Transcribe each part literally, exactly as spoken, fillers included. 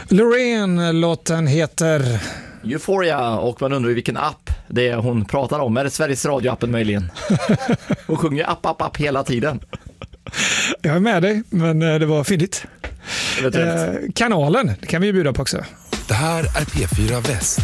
Loreen, låten heter Euphoria, och man undrar vilken app det är hon pratar om. Är det Sveriges Radio-appen möjligen? Hon sjunger app, app, app hela tiden. Jag är med dig, men det var fyndigt. Eh, kanalen, det kan vi ju bjuda på också. Det här är P fyra Väst.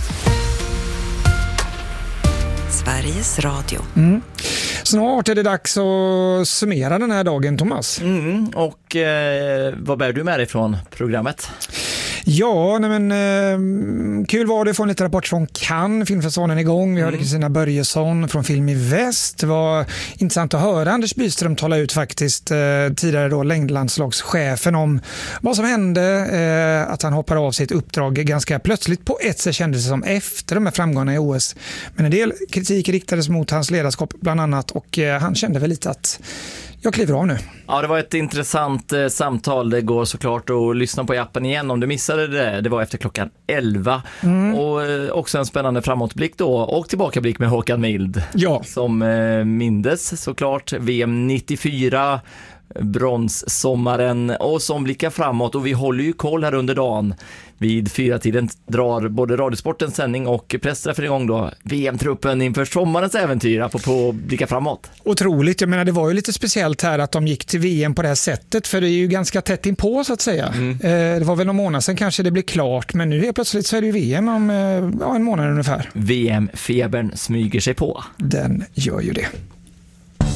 Sveriges Radio. Mm. Snart är det dags att summera den här dagen, Thomas. Mm, och eh, vad bär du med dig från programmet? Ja, nej men eh, kul var det att få en liten rapport från Cannes, filmfestivalen igång. Vi hörde mm. Kristina Börjesson från Film i Väst. Det var intressant att höra Anders Byström tala ut faktiskt eh, tidigare då längdlandslagschefen om vad som hände, eh, att han hoppade av sitt uppdrag ganska plötsligt på ett sätt, kändes det som efter de här framgångarna i O S. Men en del kritik riktades mot hans ledarskap bland annat, och eh, han kände väl lite att jag kliver av nu. Ja, det var ett intressant eh, samtal. Det går såklart att lyssna på i appen igen om du missade det. Det var efter klockan elva. Mm. Och eh, också en spännande framåtblick då. Och tillbakablick med Håkan Mild. Ja. Som eh, mindes såklart V M nittiofyra, bronssommaren, och som blickar framåt. Och vi håller ju koll här under dagen. Vid fyra tiden drar både Radiosportens sändning och pressträffen igång då V M-truppen inför sommarens äventyr, apropå blicka framåt. Otroligt, jag menar det var ju lite speciellt här att de gick till V M på det här sättet, för det är ju ganska tätt inpå så att säga. Mm. Eh, det var väl någon månad sedan kanske det blev klart, men nu helt plötsligt så är det ju V M om eh, ja, en månad ungefär. V M-febern smyger sig på. Den gör ju det.